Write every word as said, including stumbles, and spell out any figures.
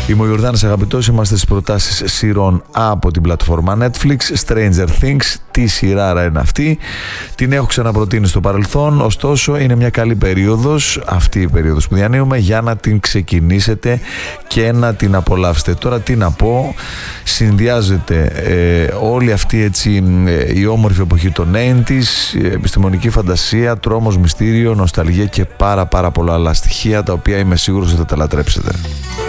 Είμαι ο Ιορδάνης Αγαπητός, είμαστε στις προτάσεις σειρών από την πλατφόρμα Netflix. Stranger Things, τι σειράρα είναι αυτή. Την έχω ξαναπροτείνει στο παρελθόν, ωστόσο είναι μια καλή περίοδος, αυτή η περίοδος που διανύουμε, για να την ξεκινήσετε και να την απολαύσετε. Τώρα τι να πω, συνδυάζεται ε, όλη αυτή έτσι, ε, η όμορφη εποχή των ογδόντα, επιστημονική φαντασία, τρόμος, μυστήριο, νοσταλγία και πάρα πάρα πολλά άλλα στοιχεία, τα οποία είμαι σίγουρος ότι θα τα λατρέψετε.